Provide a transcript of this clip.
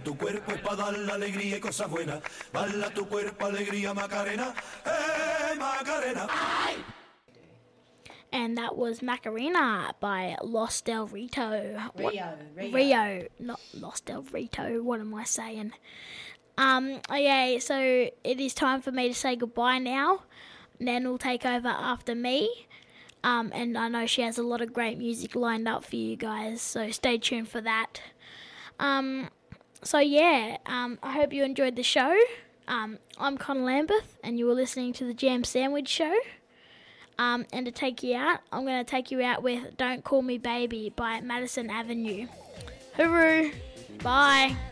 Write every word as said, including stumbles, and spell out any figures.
tu cuerpo es para dar la alegría y cosas buenas. Baila tu cuerpo, alegría, Macarena. Hey, Macarena. And that was Macarena by Los Del Rito. What? Rio, Rio. Rio, not Los Del Rito. What am I saying? Um, okay, so it is time for me to say goodbye now. Nan will take over after me. Um, and I know she has a lot of great music lined up for you guys, so stay tuned for that. Um, so yeah, um, I hope you enjoyed the show. Um, I'm Connor Lambeth, and you were listening to the Jam Sandwich Show. Um, and to take you out, I'm going to take you out with Don't Call Me Baby by Madison Avenue. Hooroo! Bye!